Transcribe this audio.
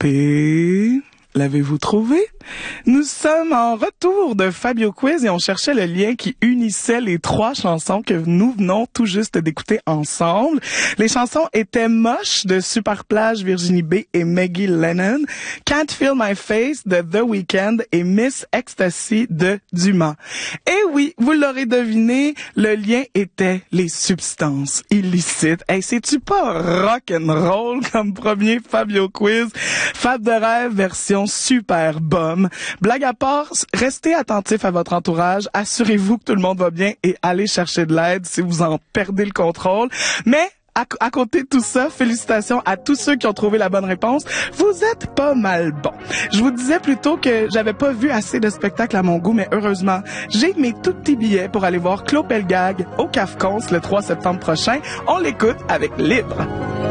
P. L'avez-vous trouvé? Nous sommes en retour de Fabio Quiz et on cherchait le lien qui unissait les trois chansons que nous venons tout juste d'écouter ensemble. Les chansons étaient Moche de Superplage, Virginie B et Maggie Lennon, Can't Feel My Face de The Weeknd et Miss Ecstasy de Dumas. Et oui, vous l'aurez deviné, le lien était les substances illicites. Hey, c'est-tu pas rock'n'roll comme premier Fabio Quiz? Fab de rêve version super bombe. Blague à part, restez attentifs à votre entourage, assurez-vous que tout le monde va bien et allez chercher de l'aide si vous en perdez le contrôle. Mais à côté de tout ça, félicitations à tous ceux qui ont trouvé la bonne réponse. Vous êtes pas mal bon. Je vous disais plutôt que j'avais pas vu assez de spectacles à mon goût, mais heureusement, j'ai mes tout petits billets pour aller voir Claude Pelgag au CAFCONS le 3 septembre prochain. On l'écoute avec Libre.